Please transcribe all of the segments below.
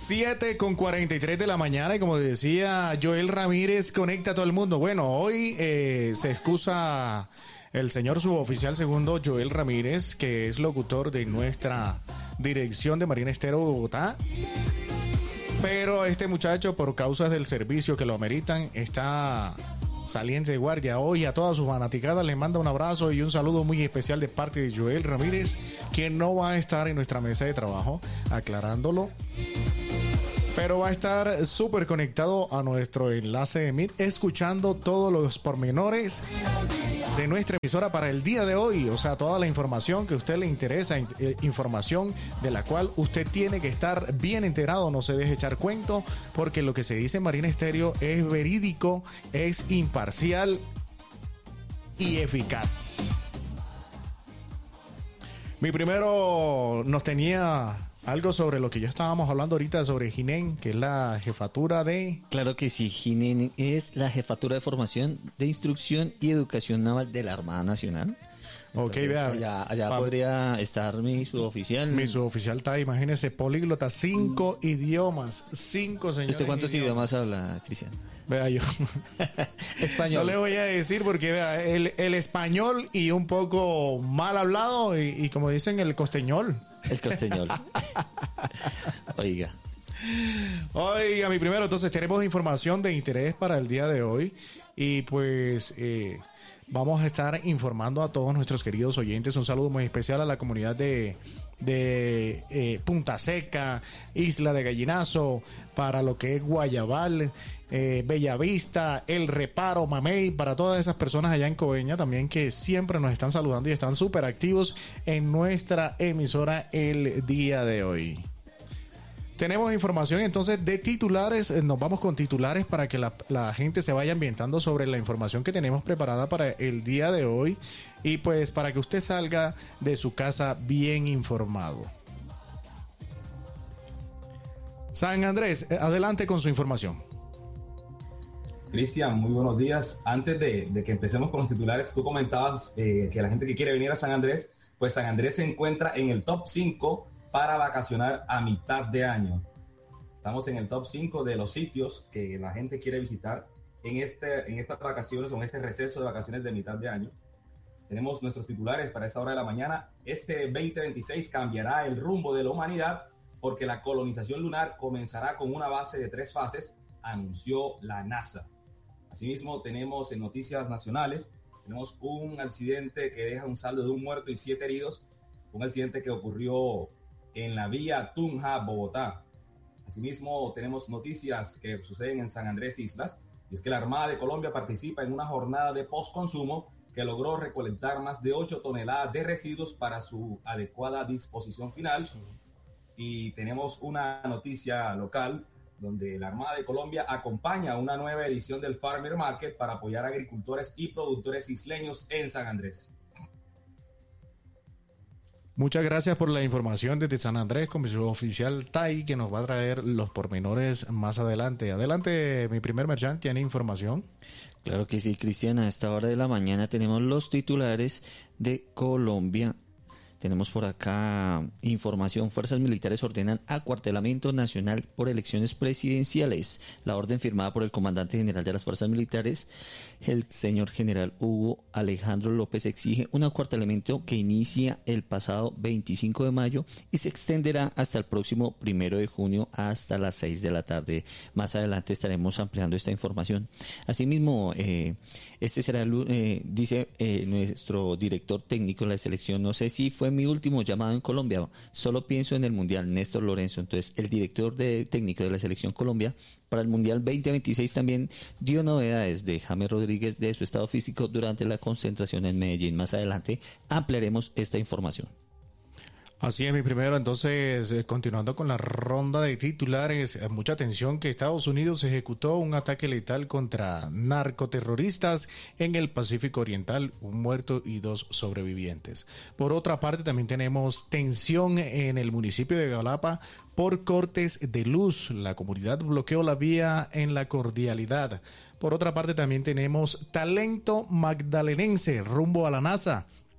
7:43 de la mañana y como decía Joel Ramírez, conecta a todo el mundo. Bueno, hoy se excusa el señor suboficial segundo Joel Ramírez, que es locutor de nuestra dirección de Marina Estero Bogotá. Pero este muchacho, por causas del servicio que lo ameritan, está saliente de guardia hoy. A todas sus fanaticadas les manda un abrazo y un saludo muy especial de parte de Joel Ramírez, que no va a estar en nuestra mesa de trabajo, aclarándolo, pero va a estar súper conectado a nuestro enlace de Meet, escuchando todos los pormenores de nuestra emisora para el día de hoy. O sea, toda la información que a usted le interesa, información de la cual usted tiene que estar bien enterado, no se deje echar cuento, porque lo que se dice en Marina Estéreo es verídico, es imparcial y eficaz. Mi primero nos tenía algo sobre lo que ya estábamos hablando ahorita sobre GINEN, que es la jefatura de... Claro que sí, GINEN es la jefatura de formación de instrucción y educación naval de la Armada Nacional. Entonces, ok, vea. Allá podría estar mi suboficial. Mi suboficial está, imagínese, políglota, 5 idiomas, 5 señores. ¿Usted cuántos idiomas habla, Cristian? Vea yo. Español. No le voy a decir porque vea, el español y un poco mal hablado y como dicen, el costeñol. El costeñol. Oiga, mi primero, entonces tenemos información de interés para el día de hoy y pues vamos a estar informando a todos nuestros queridos oyentes. Un saludo muy especial a la comunidad de Punta Seca, Isla de Gallinazo, para lo que es Guayabal, Bellavista, El Reparo, Mamey, para todas esas personas allá en Coveña también que siempre nos están saludando y están súper activos en nuestra emisora el día de hoy. Tenemos información entonces de titulares, nos vamos con titulares para que la gente se vaya ambientando sobre la información que tenemos preparada para el día de hoy y pues para que usted salga de su casa bien informado. San Andrés, adelante con su información. Cristian, muy buenos días. Antes de que empecemos con los titulares, tú comentabas que la gente que quiere venir a San Andrés, pues San Andrés se encuentra en el top 5 para vacacionar a mitad de año. Estamos en el top 5 de los sitios que la gente quiere visitar en estas vacaciones o en este receso de vacaciones de mitad de año. Tenemos nuestros titulares para esta hora de la mañana. Este 2026 cambiará el rumbo de la humanidad porque la colonización lunar comenzará con una base de 3 fases, anunció la NASA. Asimismo, tenemos en noticias nacionales, tenemos un accidente que deja un saldo de un muerto y 7 heridos, un accidente que ocurrió en la vía Tunja-Bogotá. Asimismo, tenemos noticias que suceden en San Andrés Islas, y es que la Armada de Colombia participa en una jornada de postconsumo que logró recolectar más de 8 toneladas de residuos para su adecuada disposición final. Y tenemos una noticia local donde la Armada de Colombia acompaña una nueva edición del Farmer Market para apoyar a agricultores y productores isleños en San Andrés. Muchas gracias por la información desde San Andrés con mi suboficial Tai, que nos va a traer los pormenores más adelante. Adelante, mi primer merchant, ¿tiene información? Claro que sí, Cristian. A esta hora de la mañana tenemos los titulares de Colombia. Tenemos por acá información. Fuerzas militares ordenan acuartelamiento nacional por elecciones presidenciales. La orden firmada por el comandante general de las fuerzas militares, el señor general Hugo Alejandro López, exige un acuartelamiento que inicia el pasado 25 de mayo y se extenderá hasta el próximo 1 de junio hasta las 6 de la tarde. Más adelante estaremos ampliando esta información. Asimismo, este será, dice nuestro director técnico de la selección, no sé si fue mi último llamado en Colombia, solo pienso en el Mundial, Néstor Lorenzo. Entonces, el director técnico de la selección Colombia para el Mundial 2026 también dio novedades de James Rodríguez de su estado físico durante la concentración en Medellín. Más adelante ampliaremos esta información. Así es, mi primero. Entonces, continuando con la ronda de titulares, mucha atención que Estados Unidos ejecutó un ataque letal contra narcoterroristas en el Pacífico Oriental, un muerto y 2 sobrevivientes. Por otra parte, también tenemos tensión en el municipio de Galapa por cortes de luz. La comunidad bloqueó la vía en La Cordialidad. Por otra parte, también tenemos talento magdalenense rumbo a la NASA.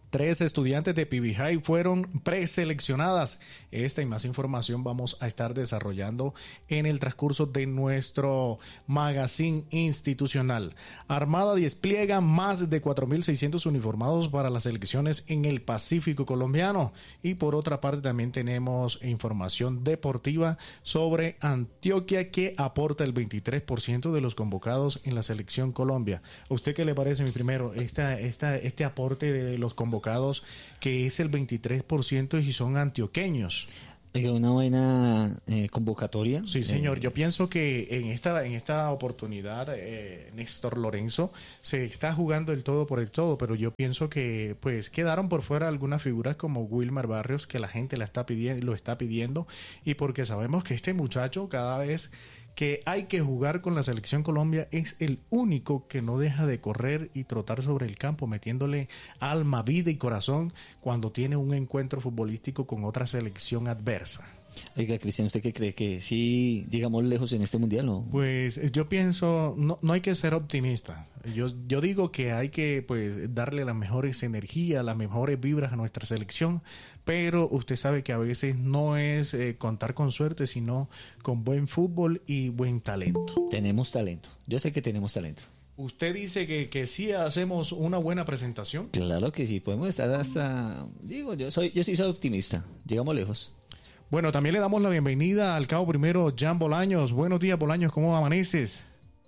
3 estudiantes de PB High fueron preseleccionadas. Esta y más información vamos a estar desarrollando en el transcurso de nuestro magazine institucional. Armada despliega más de 4.600 uniformados para las elecciones en el Pacífico colombiano. Y por otra parte también tenemos información deportiva sobre Antioquia, que aporta el 23% de los convocados en la selección Colombia. ¿A usted qué le parece, mi primero, este aporte de los convocados, que es el 23% y son antioqueños? Una buena convocatoria. Sí, señor. Yo pienso que en esta oportunidad, Néstor Lorenzo se está jugando el todo por el todo, pero yo pienso que pues quedaron por fuera algunas figuras como Wilmar Barrios, que la gente lo está pidiendo, y porque sabemos que este muchacho, cada vez que hay que jugar con la selección Colombia, es el único que no deja de correr y trotar sobre el campo, metiéndole alma, vida y corazón cuando tiene un encuentro futbolístico con otra selección adversa. Oiga, Cristian, ¿usted qué cree? ¿Que sí llegamos lejos en este mundial, no? Pues yo pienso, no hay que ser optimista. Yo digo que hay que pues darle las mejores energías, las mejores vibras a nuestra selección, pero usted sabe que a veces no es contar con suerte, sino con buen fútbol y buen talento. Tenemos talento. Yo sé que tenemos talento. ¿Usted dice que sí hacemos una buena presentación? Claro que sí, podemos estar hasta... Digo, yo sí soy optimista. Llegamos lejos. Bueno, también le damos la bienvenida al cabo primero, Jan Bolaños. Buenos días, Bolaños, ¿cómo amaneces?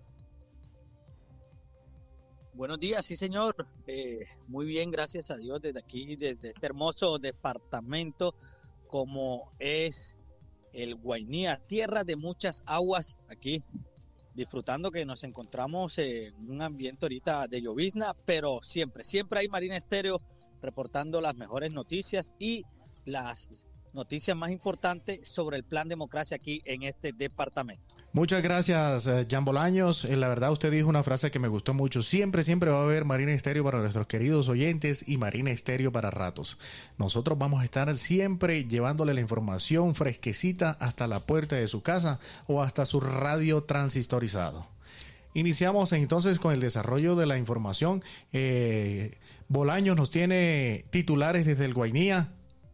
Buenos días, sí señor. Muy bien, gracias a Dios, desde aquí, desde este hermoso departamento como es el Guainía, tierra de muchas aguas, aquí disfrutando que nos encontramos en un ambiente ahorita de llovizna, pero siempre hay Marina Estéreo reportando las mejores noticias y las noticias más importantes sobre el plan democracia aquí en este departamento. Muchas gracias, Jan Bolaños. La verdad, usted dijo una frase que me gustó mucho. Siempre va a haber Marina Estéreo para nuestros queridos oyentes y Marina Estéreo para ratos. Nosotros vamos a estar siempre llevándole la información fresquecita hasta la puerta de su casa o hasta su radio transistorizado. Iniciamos entonces con el desarrollo de la información. Bolaños nos tiene titulares desde el Guainía.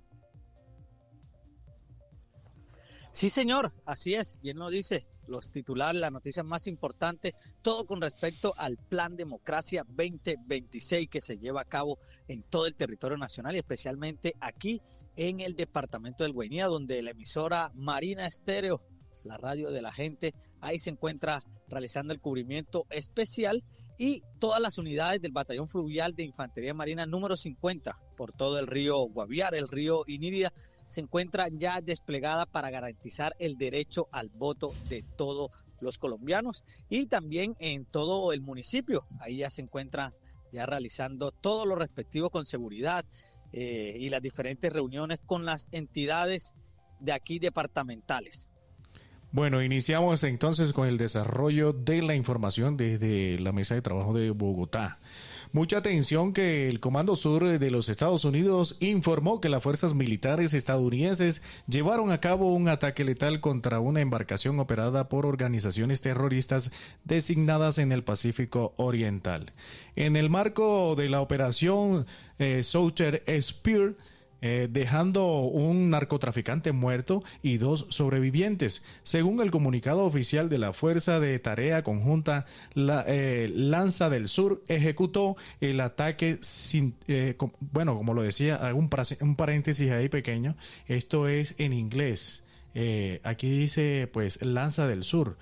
Sí, señor, así es, bien lo dice, los titulares, las noticias más importantes, todo con respecto al Plan Democracia 2026 que se lleva a cabo en todo el territorio nacional y especialmente aquí en el departamento del Guainía, donde la emisora Marina Estéreo, la radio de la gente, ahí se encuentra realizando el cubrimiento especial y todas las unidades del Batallón Fluvial de Infantería Marina número 50 por todo el río Guaviare, el río Inírida, se encuentra ya desplegada para garantizar el derecho al voto de todos los colombianos y también en todo el municipio. Ahí ya se encuentra ya realizando todo lo respectivo con seguridad y las diferentes reuniones con las entidades de aquí departamentales. Bueno, iniciamos entonces con el desarrollo de la información desde la mesa de trabajo de Bogotá. Mucha atención que el Comando Sur de los Estados Unidos informó que las fuerzas militares estadounidenses llevaron a cabo un ataque letal contra una embarcación operada por organizaciones terroristas designadas en el Pacífico Oriental. En el marco de la operación Southern Spear, dejando un narcotraficante muerto y 2 sobrevivientes. Según el comunicado oficial de la Fuerza de Tarea Conjunta, Lanza del Sur ejecutó el ataque sin, como lo decía, hago un paréntesis ahí pequeño, esto es en inglés. Aquí dice pues Lanza del Sur.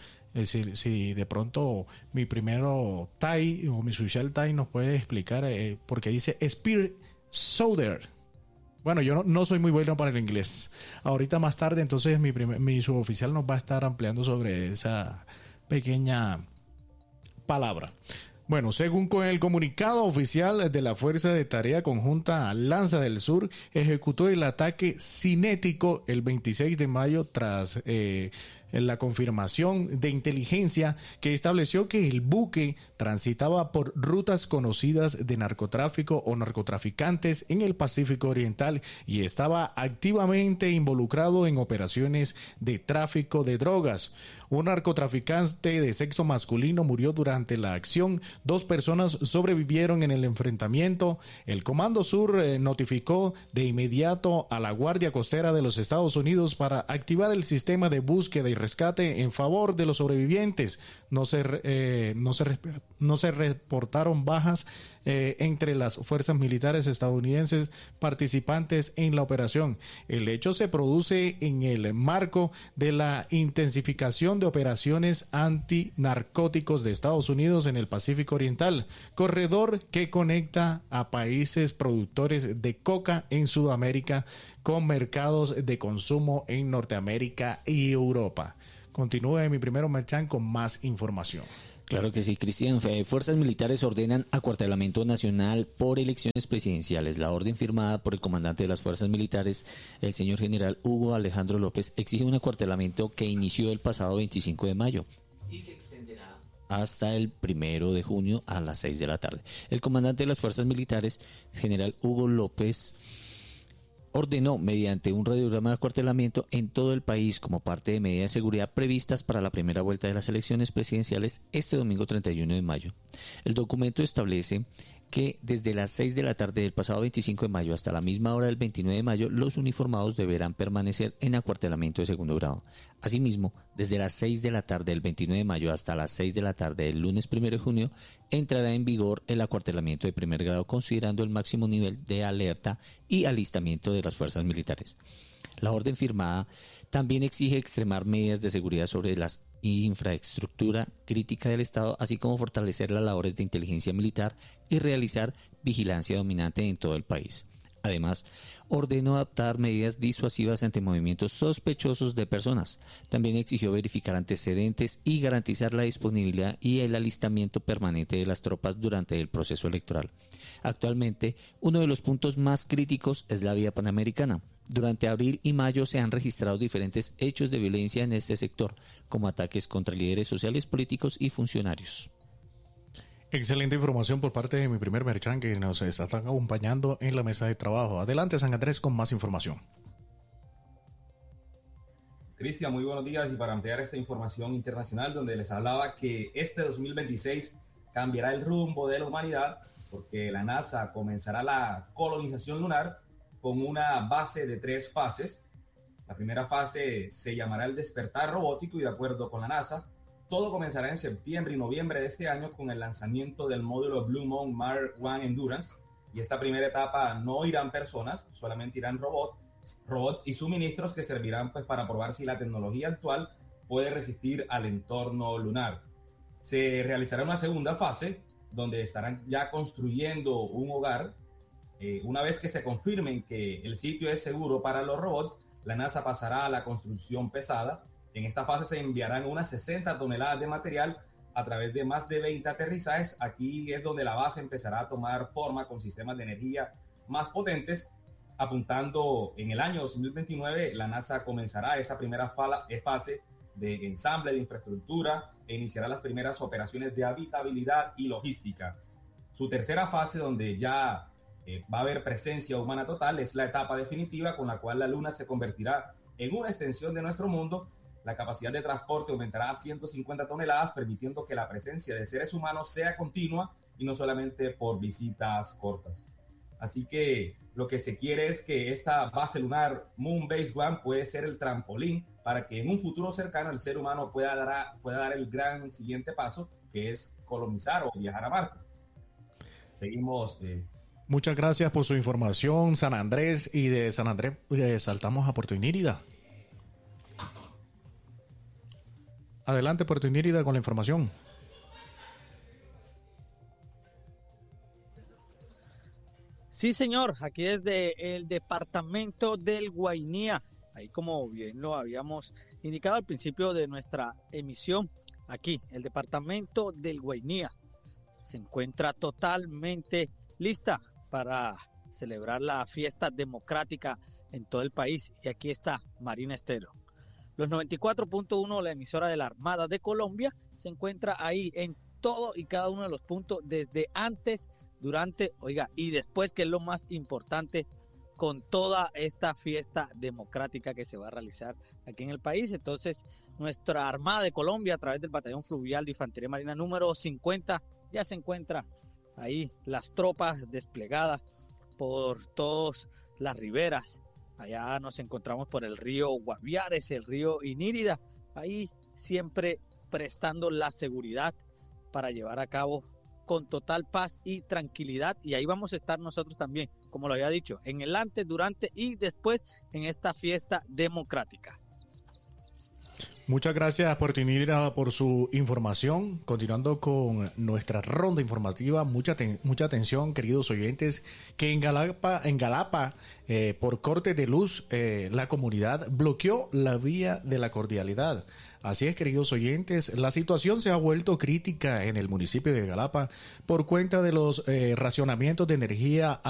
Si de pronto mi primero Tai o mi social Tai nos puede explicar, porque dice Spear Southern. Bueno, yo no soy muy bueno para el inglés. Ahorita más tarde, entonces, mi suboficial nos va a estar ampliando sobre esa pequeña palabra. Bueno, según con el comunicado oficial de la Fuerza de Tarea Conjunta Lanza del Sur, ejecutó el ataque cinético el 26 de mayo tras la confirmación de inteligencia que estableció que el buque transitaba por rutas conocidas de narcotráfico o narcotraficantes en el Pacífico Oriental y estaba activamente involucrado en operaciones de tráfico de drogas. Un narcotraficante de sexo masculino murió durante la acción. 2 personas sobrevivieron en el enfrentamiento. El Comando Sur notificó de inmediato a la Guardia Costera de los Estados Unidos para activar el sistema de búsqueda y rescate en favor de los sobrevivientes. No se reportaron bajas entre las fuerzas militares estadounidenses participantes en la operación. El hecho se produce en el marco de la intensificación de operaciones antinarcóticos de Estados Unidos en el Pacífico Oriental, corredor que conecta a países productores de coca en Sudamérica con mercados de consumo en Norteamérica y Europa. Continúe mi primero Merchan con más información. Claro que sí, Cristian. Fuerzas militares ordenan acuartelamiento nacional por elecciones presidenciales. La orden firmada por el comandante de las fuerzas militares, el señor general Hugo Alejandro López, exige un acuartelamiento que inició el pasado 25 de mayo y se extenderá hasta el 1 de junio a las 6 de la tarde. El comandante de las fuerzas militares, general Hugo López, ordenó mediante un radiograma de acuartelamiento en todo el país como parte de medidas de seguridad previstas para la primera vuelta de las elecciones presidenciales este domingo 31 de mayo. El documento establece que desde las 6 de la tarde del pasado 25 de mayo hasta la misma hora del 29 de mayo, los uniformados deberán permanecer en acuartelamiento de segundo grado. Asimismo, desde las 6 de la tarde del 29 de mayo hasta las 6 de la tarde del lunes 1 de junio, entrará en vigor el acuartelamiento de primer grado considerando el máximo nivel de alerta y alistamiento de las fuerzas militares. La orden firmada también exige extremar medidas de seguridad sobre las infraestructura crítica del Estado, así como fortalecer las labores de inteligencia militar y realizar vigilancia dominante en todo el país. Además, ordenó adoptar medidas disuasivas ante movimientos sospechosos de personas. También exigió verificar antecedentes y garantizar la disponibilidad y el alistamiento permanente de las tropas durante el proceso electoral. Actualmente, uno de los puntos más críticos es la vía panamericana. Durante abril y mayo se han registrado diferentes hechos de violencia en este sector, como ataques contra líderes sociales, políticos y funcionarios. Excelente información por parte de mi primer Merchan que nos están acompañando en la mesa de trabajo. Adelante, San Andrés, con más información. Cristian, muy buenos días, y para ampliar esta información internacional donde les hablaba que este 2026 cambiará el rumbo de la humanidad porque la NASA comenzará la colonización lunar con una base de 3 fases. La primera fase se llamará el despertar robótico y de acuerdo con la NASA, todo comenzará en septiembre y noviembre de este año con el lanzamiento del módulo Blue Moon Mark I Endurance, y esta primera etapa no irán personas, solamente irán robots y suministros que servirán pues para probar si la tecnología actual puede resistir al entorno lunar. Se realizará una segunda fase donde estarán ya construyendo un hogar. Una vez que se confirmen que el sitio es seguro para los robots, la NASA pasará a la construcción pesada. En esta fase se enviarán unas 60 toneladas de material a través de más de 20 aterrizajes. Aquí es donde la base empezará a tomar forma con sistemas de energía más potentes. Apuntando en el año 2029, la NASA comenzará esa primera fase de ensamble de infraestructura e iniciará las primeras operaciones de habitabilidad y logística. Su tercera fase, donde ya va a haber presencia humana total, es la etapa definitiva con la cual la Luna se convertirá en una extensión de nuestro mundo. La capacidad de transporte aumentará a 150 toneladas, permitiendo que la presencia de seres humanos sea continua y no solamente por visitas cortas. Así que lo que se quiere es que esta base lunar Moon Base One puede ser el trampolín para que en un futuro cercano el ser humano pueda dar el gran siguiente paso, que es colonizar o viajar a Marte. Seguimos. Muchas gracias por su información, San Andrés, y de San Andrés saltamos a Puerto Inírida. Adelante, Puerto Inírida, con la información. Sí, señor, aquí desde el departamento del Guainía, ahí como bien lo habíamos indicado al principio de nuestra emisión, aquí el departamento del Guainía se encuentra totalmente lista para celebrar la fiesta democrática en todo el país, y aquí está Marina Estero. Los 94.1, la emisora de la Armada de Colombia, se encuentra ahí en todo y cada uno de los puntos, desde antes, durante, oiga, y después, que es lo más importante, con toda esta fiesta democrática que se va a realizar aquí en el país. Entonces, nuestra Armada de Colombia, a través del Batallón Fluvial de Infantería Marina número 50, ya se encuentra ahí las tropas desplegadas por todas las riberas. Allá nos encontramos por el río Guaviares, el río Inírida, ahí siempre prestando la seguridad para llevar a cabo con total paz y tranquilidad, y ahí vamos a estar nosotros también, como lo había dicho, en el antes, durante y después en esta fiesta democrática. Muchas gracias, Portinira, por su información. Continuando con nuestra ronda informativa, mucha atención, queridos oyentes, que en Galapa, por corte de luz, la comunidad bloqueó la vía de la cordialidad. Así es, queridos oyentes, la situación se ha vuelto crítica en el municipio de Galapa por cuenta de los racionamientos de energía